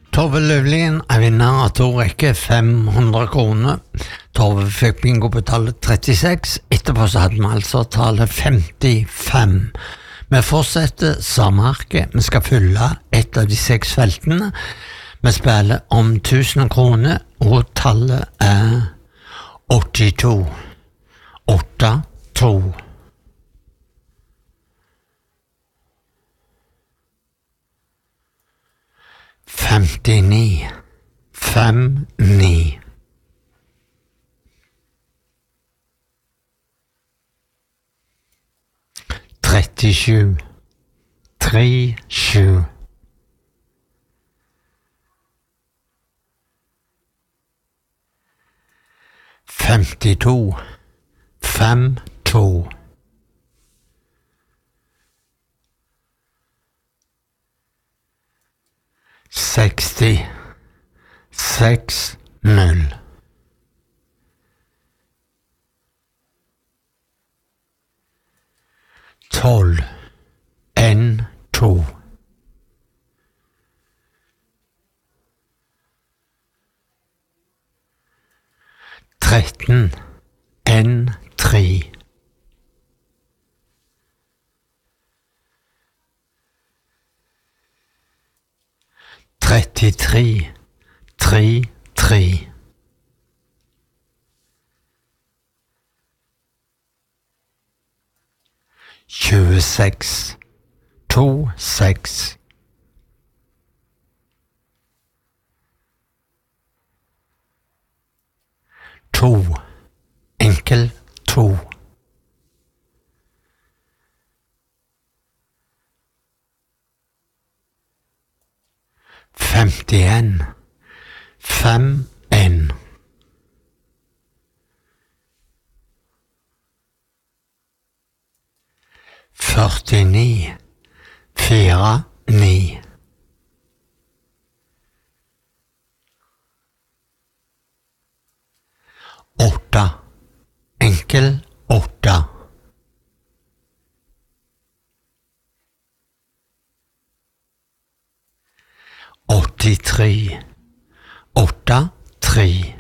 Tove Løvlien er vinner av 2 rekker 500 kroner. Tove fikk bingo på tallet 36. Etterpå så hadde vi altså tallet 55. Vi fortsetter samme arket. Vi skal fylle et av de 6 feltene. Vi spiller om 1000 kroner, og tallet er 82. 82. 59. 59. 37. 37. 52. 52. 60. 60. 12. 1, 2. 13. 1, 3. 33. 3, 3. 26. 2, 6. 2. Enkel 2. 51. 5, 1. 49. 4, 9. 8. Enkel 8. 83. 8, 3.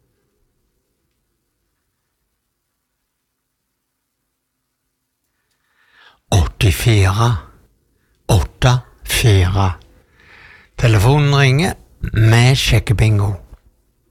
84. 8, 4. Telefonen ringer med sjekkebingo.